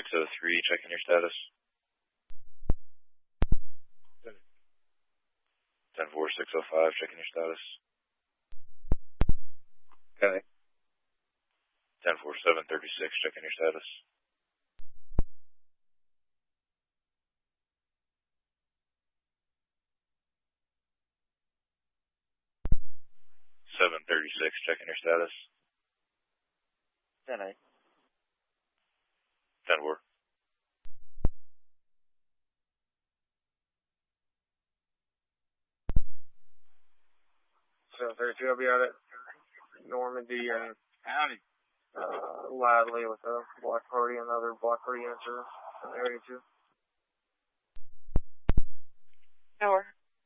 checking your status. 104-605, checking your status. Okay. 104-736, checking your status. 736, checking your status. 10-8. 10-4. So 32, I'll be out at Normandy and Howdy. Lively with a block party, another block party answer in area 2. Tower.